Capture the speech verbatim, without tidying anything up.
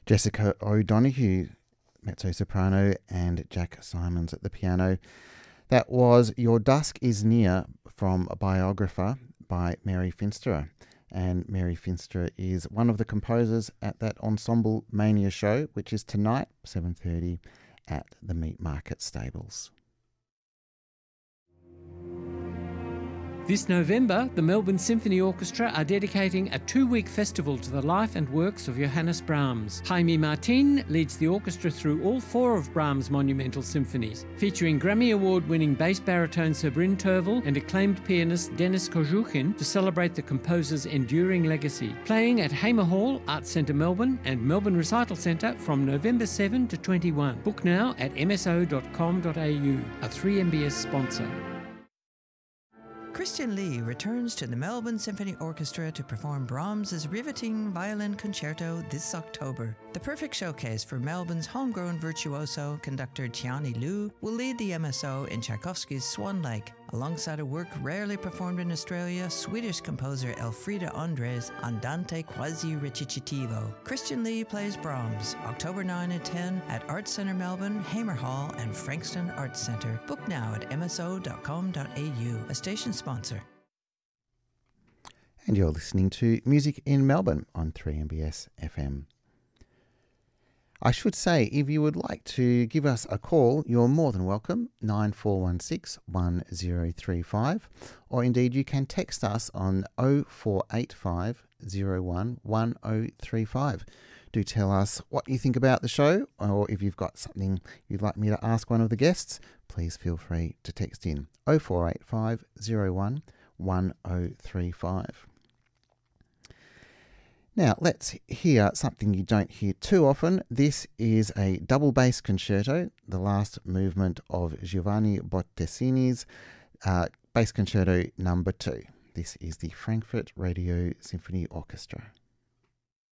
Jessica O'Donoghue, mezzo-soprano, and Jack Simons at the piano. That was Your Dusk Is Near from a Biographer by Mary Finsterer. And Mary Finsterer is one of the composers at that Ensemble Mania show, which is tonight, seven thirty, at the Meat Market Stables. This November, the Melbourne Symphony Orchestra are dedicating a two-week festival to the life and works of Johannes Brahms. Jaime Martin leads the orchestra through all four of Brahms' monumental symphonies, featuring Grammy Award-winning bass baritone Sabrin Tervel and acclaimed pianist Denis Kozhukhin to celebrate the composer's enduring legacy. Playing at Hamer Hall, Arts Centre Melbourne and Melbourne Recital Centre from November seventh to twenty-first. Book now at m s o dot com dot a u, a three M B S sponsor. Christian Lee returns to the Melbourne Symphony Orchestra to perform Brahms' riveting violin concerto this October. The perfect showcase for Melbourne's homegrown virtuoso, conductor Tiani Liu will lead the M S O in Tchaikovsky's Swan Lake, alongside a work rarely performed in Australia, Swedish composer Elfrida Andres' Andante quasi recitativo. Christian Lee plays Brahms, October ninth and tenth at Arts Centre Melbourne, Hamer Hall and Frankston Arts Centre. Book now at m s o dot com dot a u, a station sponsor. And you're listening to Music in Melbourne on three M B S F M. I should say, if you would like to give us a call, you're more than welcome, nine four one six, one zero three five, or indeed you can text us on oh four eight five, oh one, one oh three five. Do tell us what you think about the show, or if you've got something you'd like me to ask one of the guests, please feel free to text in oh four eight five, oh one, one oh three five. Now, let's hear something you don't hear too often. This is a double bass concerto, the last movement of Giovanni Bottesini's uh, bass concerto number two. This is the Frankfurt Radio Symphony Orchestra.